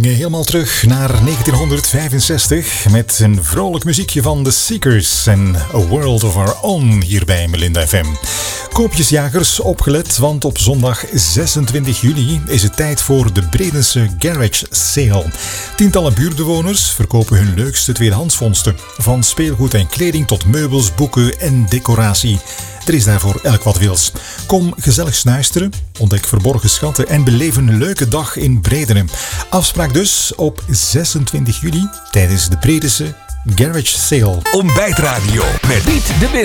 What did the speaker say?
gingen helemaal terug naar 1965 met een vrolijk muziekje van The Seekers en A World of Our Own hier bij Melinda FM. Koopjesjagers, opgelet, want op zondag 26 juli is het tijd voor de Bredense Garage Sale. Tientallen buurtbewoners verkopen hun leukste tweedehandsvondsten. Van speelgoed en kleding tot meubels, boeken en decoratie. Er is daarvoor elk wat wils. Kom gezellig snuisteren, ontdek verborgen schatten en beleef een leuke dag in Bredene. Afspraak dus op 26 juli tijdens de Bredense Garage Sale. Ontbijtradio met Piet de Win.